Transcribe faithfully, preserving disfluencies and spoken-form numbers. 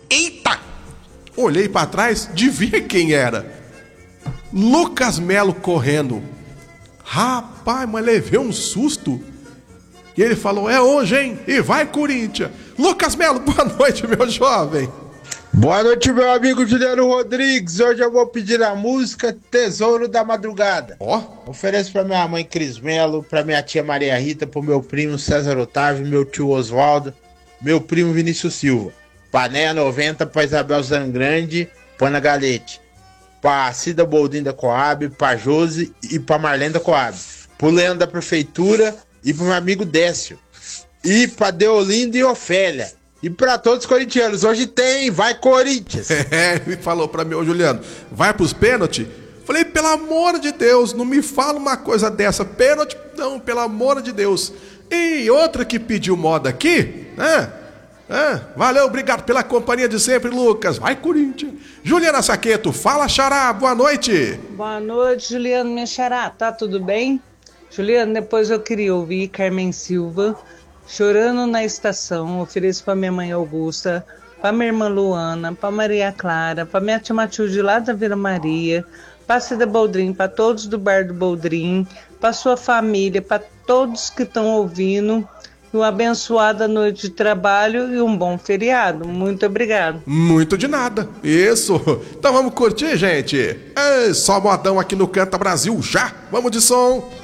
Eita! Olhei pra trás, devia quem era. Lucas Melo correndo. Rapaz, mas levei um susto. E ele falou, é hoje, hein? E vai, Corinthians. Lucas Melo, boa noite, meu jovem. Boa noite, meu amigo Juliano Rodrigues. Hoje eu vou pedir a música Tesouro da Madrugada. Ó. Oh. Ofereço pra minha mãe Cris Melo, pra minha tia Maria Rita, pro meu primo César Otávio, meu tio Oswaldo, meu primo Vinícius Silva. Pra Néia noventa, pra Isabel Zangrande, pra Ana Galete. Pra Cida Boldrin da Coab, pra Josi e pra Marlene da Coab. Pro Leandro da Prefeitura e pro meu amigo Décio. E pra Deolinda e Ofélia. E pra todos os corintianos, hoje tem, vai Corinthians! É, ele falou pra mim, ô Juliano, vai pros pênaltis? Falei, pelo amor de Deus, não me fala uma coisa dessa, pênalti, não, pelo amor de Deus. E outra que pediu moda aqui, né? É, valeu, obrigado pela companhia de sempre, Lucas. Vai, Corinthians! Juliana Saqueto, fala, xará, boa noite! Boa noite, Juliano, minha xará, tá tudo bem? Juliano, depois eu queria ouvir Carmen Silva, Chorando na Estação. Ofereço pra minha mãe Augusta, pra minha irmã Luana, pra Maria Clara, pra minha tia Matilde lá da Vila Maria, pra Cida Boldrin, pra todos do Bar do Boldrin, pra sua família, pra todos que estão ouvindo. Uma abençoada noite de trabalho e um bom feriado. Muito obrigado. Muito de nada. Isso. Então vamos curtir, gente. É só modão aqui no Canta Brasil já. Vamos de som.